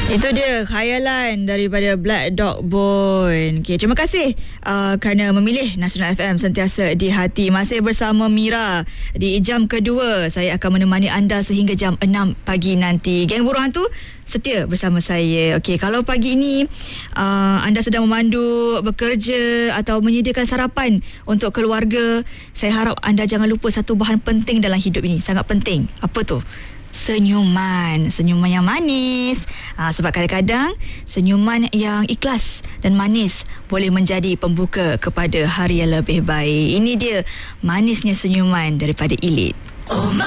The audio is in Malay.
Itu dia khayalan daripada Black Dog Bone. Okay, terima kasih kerana memilih Nasional FM sentiasa di hati. Masih bersama Mira di jam kedua. Saya akan menemani anda sehingga jam 6 pagi nanti. Geng Buruh Hantu setia bersama saya. Okey, kalau pagi ini anda sedang memandu, bekerja atau menyediakan sarapan untuk keluarga, saya harap anda jangan lupa satu bahan penting dalam hidup ini. Sangat penting. Apa tu? Senyuman yang manis. Sebab kadang-kadang senyuman yang ikhlas dan manis boleh menjadi pembuka kepada hari yang lebih baik. Ini dia manisnya senyuman daripada Elite. Oh